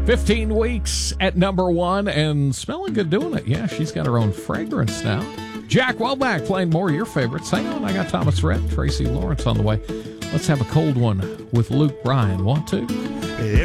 15 weeks at number 1 and smelling good doing it. Yeah, she's got her own fragrance now. Jack Welbeck playing more of your favorites. Hang on, I got Thomas Rhett, Tracy Lawrence on the way. Let's have a cold one with Luke Bryan. Want to?